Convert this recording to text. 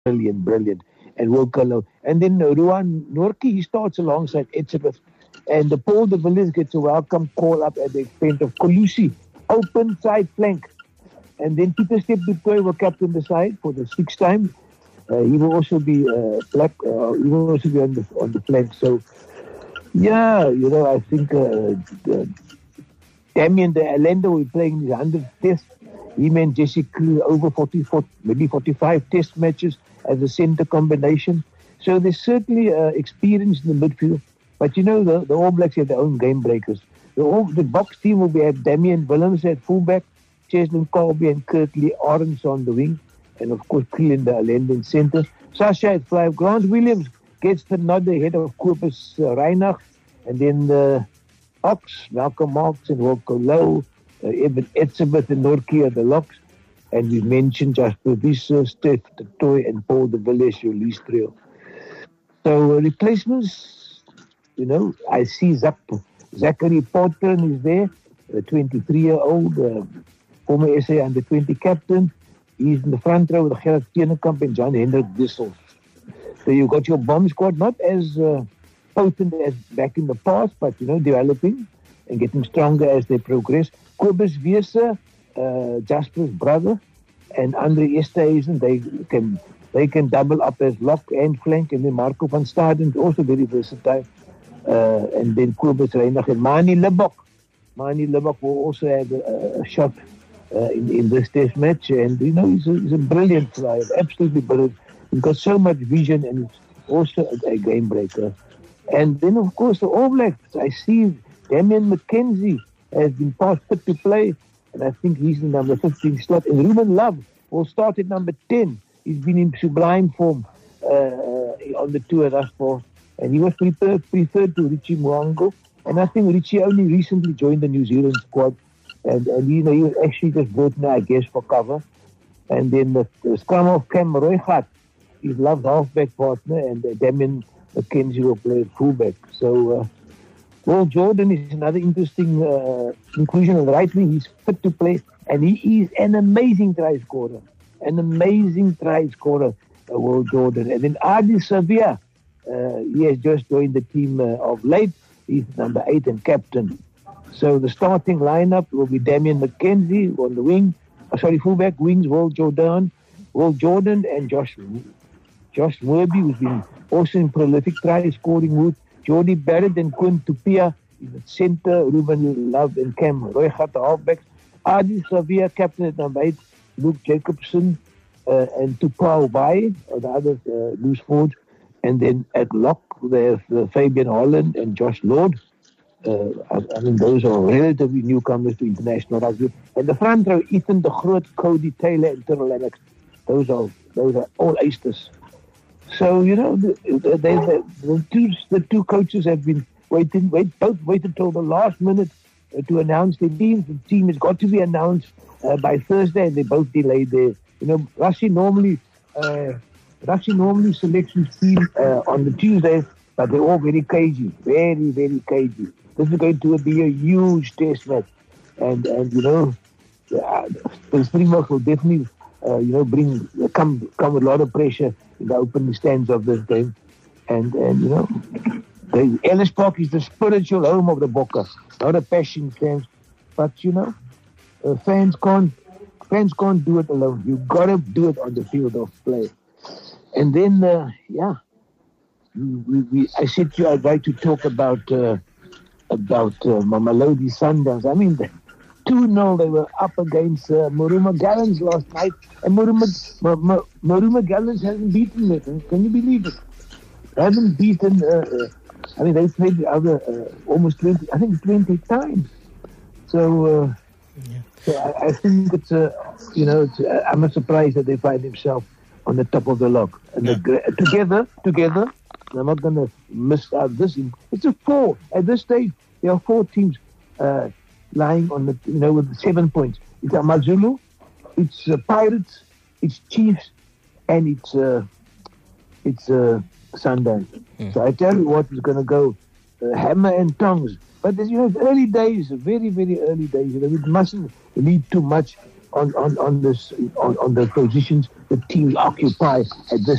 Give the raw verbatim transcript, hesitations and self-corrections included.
brilliant, brilliant. And Wilkalo. And then uh, Ruan Norki, he starts alongside Etzebeth. And the Paul de Villiers gets a welcome call up at the expense of Colusi. Open side flank. And then Peter Step du Toit will captain the side for the sixth time. Uh, he will also be uh, black. Uh, he will also be on the on the flank. So, yeah, you know, I think uh, the, Damien de Allende will be playing his hundredth test. Him and Jesse Crew over forty, forty, maybe forty-five test matches as a centre combination. So there's certainly uh, experience in the midfield. But you know, the, the All Blacks have their own game breakers. The, all, the box team will be have Damian Willems at fullback, Cheslin Colby and Kirtley Orange on the wing, and of course Keelan de Allende in centre. Sasha at five. Grant Williams gets the nod ahead of Cobus uh, Reinach, and then the Ox, Malcolm Marks and Wilco Low, uh, Evan Etzebeth and Norkie are the locks, and we mentioned Jasper Visser, Steph du Toit and Paul de Villiers, your least trio. So uh, replacements, you know, I see Zach, Zachary Potter is there, a twenty-three-year-old uh, former S A under twenty captain. He's in the front row with Gerard Steenekamp and John Hendrik Dissels. So you've got your bomb squad, not as uh, potent as back in the past, but, you know, developing and getting stronger as they progress. Cobus Wieser, uh, Jasper's brother, and Andre Esterhuizen, they can they can double up as lock and flank, and then Marco van Staden is also very versatile. Uh, and then Cobus Reinach and Mani Lebok. Mani Lebok will also have a, a shot uh, in, in this test match, and you know, he's a, he's a brilliant flyer, absolutely brilliant. He's got so much vision, and he's also a, a game breaker. And then, of course, the All Blacks. I see Damian McKenzie has been passed fit to play, and I think he's the number fifteen slot. And Ruben Love will start at number ten. He's been in sublime form uh, on the tour thus far, and he was preferred, preferred to Richie Mwango. And I think Richie only recently joined the New Zealand squad, and, and you know, he was actually just brought in, I guess, for cover. And then the, the scrum of Cam Roygat, his loved halfback partner, and uh, Damian McKenzie will play at fullback. So, uh, Will Jordan is another interesting uh, inclusion on the right wing. He's fit to play, and he is an amazing try scorer. An amazing try scorer, uh, Will Jordan. And then Adi Savia, uh, he has just joined the team uh, of late. He's number eight and captain. So the starting lineup will be Damian McKenzie on the wing. Uh, sorry, fullback wings, Will Jordan, Will Jordan and Josh Josh Werby, who's been also in prolific try scoring mood. Jody Barrett and Quinn Tupia in the centre. Ruben Love and Cam Roygat, the halfbacks. Adi Savia, captain at number eight. Luke Jacobson uh, and Tupau Bai, or the other uh, loose forwards. And then at lock, there's uh, Fabian Holland and Josh Lord. Uh, I, I mean, those are relatively newcomers to international rugby. And the front row, Ethan de Groot, Cody Taylor, and Tyrrell Lennox. Those are those are all aces. So, you know, the, the, the, the, two, the two coaches have been waiting, wait, both waited till the last minute uh, to announce their teams. The team has got to be announced uh, by Thursday, and they both delayed their, you know, Russia normally, uh, Russia normally selects his team uh, on the Tuesday, but they're all very cagey, very, very cagey. This is going to be a huge test match. And, and you know, uh, the Springboks will definitely, uh, you know, bring, come, come with a lot of pressure in the opening stands of this game. And, and you know, the Ellis Park is the spiritual home of the Bokke, not a passion fans. But, you know, uh, fans can't fans can't do it alone. You've got to do it on the field of play. And then, uh, yeah, we, we, I said to you I'd like to talk about uh, about uh, Mamelodi Sundowns. I mean, two nil they were up against uh, Maruma Gallants last night, and Maruma, Maruma, Maruma Gallants hasn't beaten them. Can you believe it? They haven't beaten, uh, uh, I mean, they played the other uh, almost twenty, I think twenty times. So, uh, yeah. so I, I think it's, uh, you know, it's, uh, I'm not surprised that they find themselves on the top of the log. And yeah. the, uh, together, together, I'm not going to miss out this. It's a four. At this stage, there are four teams uh, lying on the, you know, with seven points. It's Amazulu, it's uh, Pirates, it's Chiefs, and it's uh, it's uh, Sundowns. Mm. So I tell you what is going to go uh, hammer and tongs. But you know, it's early days, very very early days. You know, it mustn't lead too much on, on, on this on, on the positions the teams occupy at this